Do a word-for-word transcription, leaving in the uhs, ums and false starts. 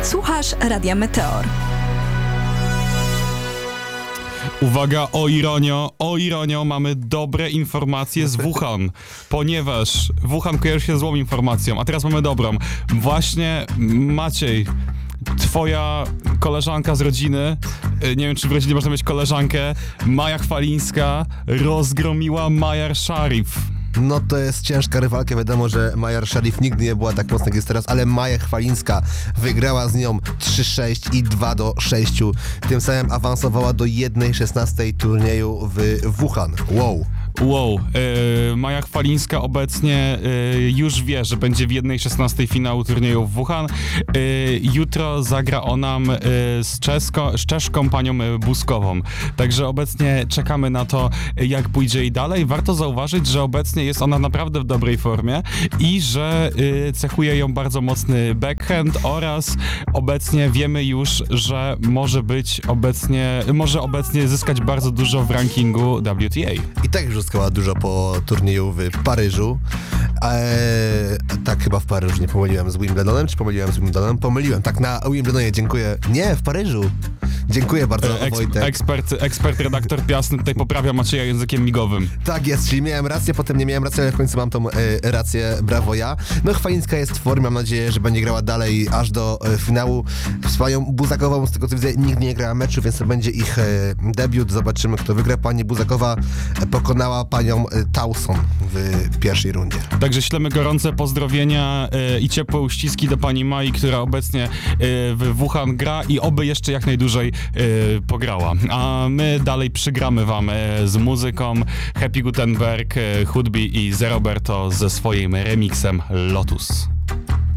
Słuchasz Radia Meteor. Uwaga, o ironio, o ironio, mamy dobre informacje z Wuhan, ponieważ Wuhan kojarzy się z złą informacją, a teraz mamy dobrą. Właśnie, Maciej, twoja koleżanka z rodziny, nie wiem, czy w rodzinie można mieć koleżankę, Maja Chwalińska rozgromiła Mayar Sharif. No to jest ciężka rywalka, wiadomo, że Mayar Sharif nigdy nie była tak mocna jak jest teraz, ale Maja Chwalińska wygrała z nią trzy sześć i dwa do sześciu, tym samym awansowała do jednej szesnastej turnieju w Wuhan. Wow. Wow, yy, Maja Chwalińska obecnie yy, już wie, że będzie w jednej szesnastej finału turnieju w Wuhan. Yy, jutro zagra ona yy, z, Czesko, z czeszką panią Buskową. Także obecnie czekamy na to, jak pójdzie jej dalej. Warto zauważyć, że obecnie jest ona naprawdę w dobrej formie i że yy, cechuje ją bardzo mocny backhand oraz obecnie wiemy już, że może być obecnie, może obecnie zyskać bardzo dużo w rankingu W T A. I tak już zyskała dużo po turnieju w Paryżu. Eee, tak, chyba w Paryżu, nie pomyliłem z Wimbledonem, czy pomyliłem z Wimbledonem? Pomyliłem, tak, na Wimbledonie, dziękuję. Nie, w Paryżu. Dziękuję bardzo, Eks, Wojtek. Ekspert, ekspert, redaktor Piasny tutaj poprawia Macieja językiem migowym. Tak jest, czyli miałem rację, potem nie miałem racji, ale w końcu mam tą e, rację, brawo ja. No Chwalińska jest w formie, mam nadzieję, że będzie grała dalej aż do e, finału. Z panią Buzakową, z tego co widzę, nigdy nie grała meczu, więc to będzie ich e, debiut. Zobaczymy, kto wygra. Pani Buzakowa e, pokonała panią e, Towson w pierwszej rundzie. Także ślemy gorące pozdrowienia e, i ciepłe uściski do pani Mai, która obecnie e, w Wuhan gra i oby jeszcze jak najdłużej e, pograła. A my dalej przygramy wam e, z muzyką. Happy Gutenberg, e, Hudby i Zeroberto ze swoim remixem Lotus.